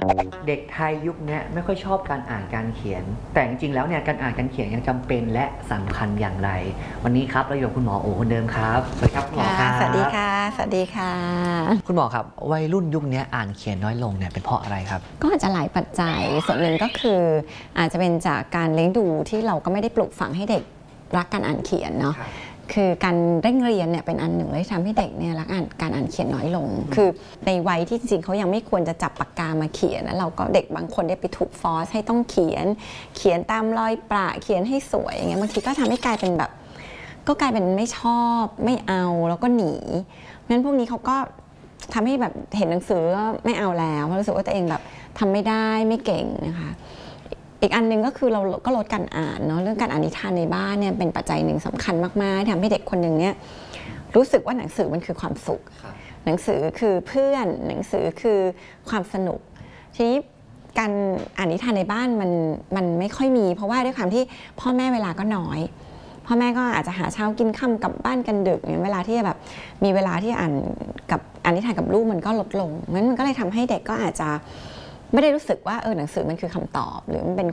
เด็กไทยยุคนี้ไม่ค่อยชอบการอ่านการเขียนแต่จริงๆแล้วเนี่ยการอ่านการเขียนยังจำเป็นและสำคัญอย่างไรวันนี้ครับเราอยู่กับคุณหมอโอคนเดิมครับสวัสดีครับคุณหมอครับสวัสดีค่ะสวัสดีค่ะคุณหมอครับวัยรุ่นยุคนี้อ่านเขียนน้อยลงเนี่ยเป็นเพราะอะไรครับก็อาจจะหลายปัจจัยส่วนหนึ่งก็คืออาจจะเป็นจากการเลี้ยงดูที่เราก็ไม่ได้ปลูกฝังให้เด็กรักการอ่านเขียนเนาะคือการเร่งเรียนเนี่ยเป็นอันหนึ่งที่ทำให้เด็กเนี่ยรักการอ่านเขียนน้อยลงคือในวัยที่จริงๆเขายังไม่ควรจะจับปากกามาเขียนแล้วเราก็เด็กบางคนได้ไปถูกฟอร์สให้ต้องเขียนตามรอยประเขียนให้สวยอย่างเงี้ยบางทีก็ทำให้กลายเป็นแบบก็กลายเป็นไม่ชอบไม่เอาแล้วก็หนีงั้นพวกนี้เขาก็ทำให้แบบเห็นหนังสือก็ไม่เอาแล้วเพราะรู้สึกว่าตัวเองแบบทำไม่ได้ไม่เก่งนะคะอีกอันนึงก็คือเราก็ลดการอ่านเนาะเรื่องการอ่านนิทานในบ้านเนี่ยเป็นปัจจัยหนึ่งสำคัญมากๆทำให้เด็กคนหนึ่งเนี่ยรู้สึกว่าหนังสือมันคือความสุขหนังสือคือเพื่อนหนังสือคือความสนุกทีนี้การอ่านนิทานในบ้านมันไม่ค่อยมีเพราะว่าด้วยความที่พ่อแม่เวลาก็น้อยพ่อแม่ก็อาจจะหาเช้ากินค่ำกลับบ้านกันดึกเนี่ยเวลาที่แบบมีเวลาที่อ่านนิทานกับลูกมันก็ลดลงงั้นมันก็เลยทำให้เด็กก็อาจจะไม่ได้รู้สึกว่าหนังสือมันคือคำตอบหรือมันเป็น